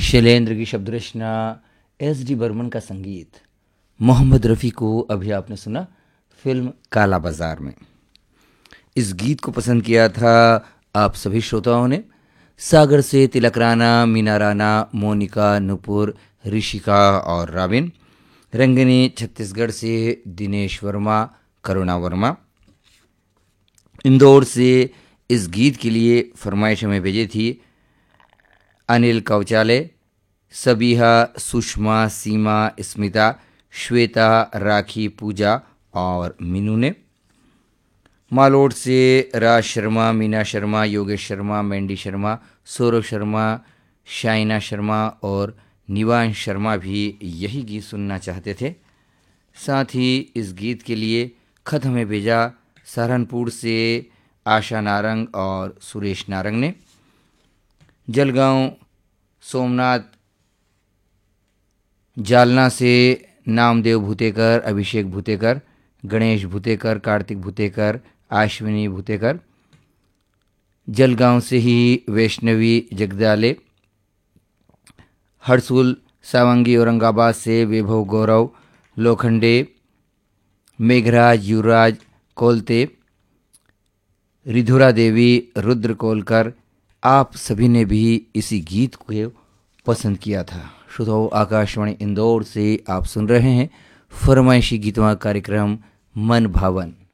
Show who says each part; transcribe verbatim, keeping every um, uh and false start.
Speaker 1: शैलेंद्र की शब्द रचना, S D Burman का संगीत। मोहम्मद रफ़ी को अभी आपने सुना फिल्म काला बाजार में। इस गीत को पसंद किया था आप सभी श्रोताओं ने। सागर से तिलक राणा, मीना राणा, मोनिका, नुपुर, ऋषिका और राबिन। रंगनी छत्तीसगढ़ से दिनेश वर्मा, करुणा वर्मा। इंदौर से इस गीत के लिए फरमाइश हमें भेजी थी अनिल कौचाले, सबीहा, सुषमा, सीमा, स्मिता, श्वेता, राखी, पूजा और मीनू ने। मालोड से राज शर्मा, मीना शर्मा, योगेश शर्मा, मैंडी शर्मा, सौरभ शर्मा, शाइना शर्मा और निवांश शर्मा भी यही गीत सुनना चाहते थे। साथ ही इस गीत के लिए खत हमें भेजा सहारनपुर से आशा नारंग और सुरेश नारंग ने। जलगांव, सोमनाथ, जालना से नामदेव भूतेकर, अभिषेक भूतेकर, गणेश भूतेकर, कार्तिक भूतेकर, आश्विनी भूतेकर। जलगांव से ही वैष्णवी जगदाले। हर्सुल सावंगी औरंगाबाद से वैभव गौरव लोखंडे, मेघराज युवराज कोलते, रिधुरा देवी, रुद्र कोलकर, आप सभी ने भी इसी गीत को पसंद किया था। श्रोताओ, आकाशवाणी इंदौर से आप सुन रहे हैं फरमाइशी गीतों का कार्यक्रम मन भावन।